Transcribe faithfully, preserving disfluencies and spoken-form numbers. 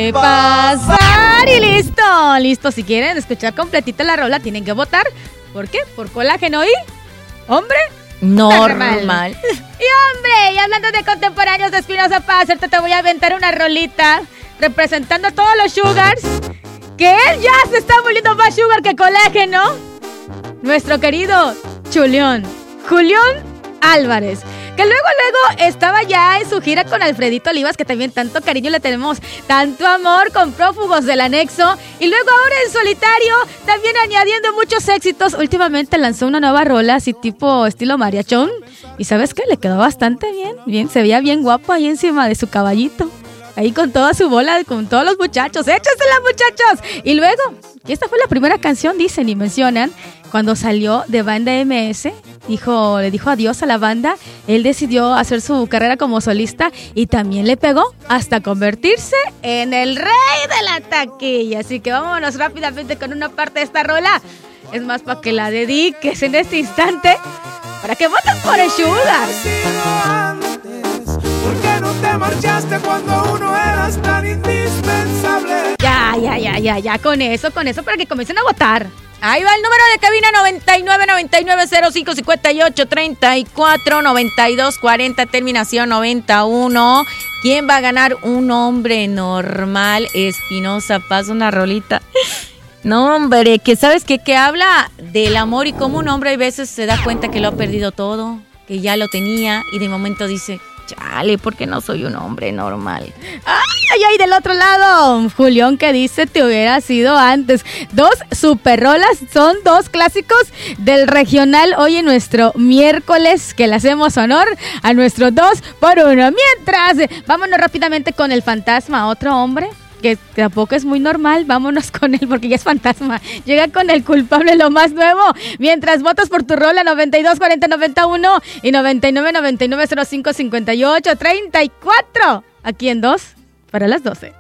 Déjame pasar y listo, listo. Si quieren escuchar completita la rola, tienen que votar. ¿Por qué? Por colágeno y hombre normal. normal. Y hombre, y hablando de contemporáneos de Espinoza Paz, ahorita te voy a aventar una rolita representando a todos los sugars, que él ya se está volviendo más sugar que colágeno. Nuestro querido Chuleón, Julián Álvarez, que luego, luego estaba ya en su gira con Alfredito Olivas, que también tanto cariño le tenemos, tanto amor con Prófugos del Anexo, y luego ahora en solitario, también añadiendo muchos éxitos. Últimamente lanzó una nueva rola, así tipo estilo mariachón, y ¿sabes qué? Le quedó bastante bien, bien, se veía bien guapo ahí encima de su caballito, ahí con toda su bola, con todos los muchachos. ¡Échasela, muchachos! Y luego, y esta fue la primera canción, dicen y mencionan, cuando salió de Banda M S, dijo, le dijo adiós a la banda, él decidió hacer su carrera como solista y también le pegó hasta convertirse en el rey de la taquilla. Así que vámonos rápidamente con una parte de esta rola. Es más, para que la dediques en este instante, para que voten por el Sugar. ¿Por qué no te marchaste cuando uno eras tan indispensable? Ya, ya, ya, ya, ya, con eso, con eso, para que comiencen a votar. Ahí va el número de cabina: noventa y nueve, noventa y nueve, cero cinco, cincuenta y ocho, treinta y cuatro, noventa y dos, cuarenta, terminación noventa y uno. ¿Quién va a ganar? Un hombre normal, Espinoza Paz, una rolita. No, hombre, que sabes que, que habla del amor y cómo un hombre a veces se da cuenta que lo ha perdido todo, que ya lo tenía y de momento dice, chale, ¿por qué no soy un hombre normal? ¡Ay, ay, ay! Del otro lado, Julián, que dice, te hubiera sido antes. Dos super rolas, son dos clásicos del regional hoy en nuestro miércoles, que le hacemos honor a nuestro dos por uno. Mientras, vámonos rápidamente con el fantasma, otro hombre que tampoco es muy normal, vámonos con él porque ya es fantasma. Llega con el culpable, lo más nuevo. Mientras votas por tu rola, noventa y dos, cuarenta, noventa y uno y noventa y nueve, noventa y nueve, cero cinco, cincuenta y ocho, treinta y cuatro. Aquí en dos, para las doce.